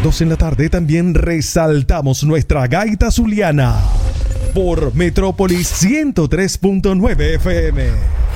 2 en la tarde también resaltamos nuestra gaita zuliana por Metrópolis 103.9 FM.